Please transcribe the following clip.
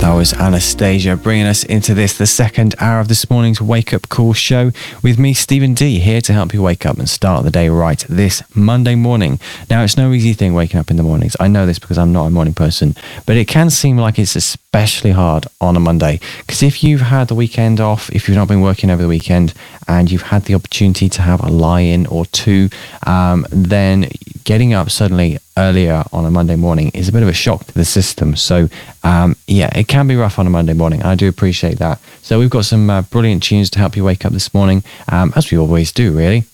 That was Anastasia bringing us into the second hour of this morning's Wake Up Call show with me, Stephen D, here to help you wake up and start the day right this Monday morning. Now, it's no easy thing waking up in the mornings. I know this because I'm not a morning person, but it can seem like it's especially hard on a Monday, because if you've had the weekend off, if you've not been working over the weekend and you've had the opportunity to have a lie-in or two, then getting up suddenly earlier on a Monday morning is a bit of a shock to the system. So it can be rough on a Monday morning. I do appreciate that. So we've got some brilliant tunes to help you wake up this morning, as we always do, really.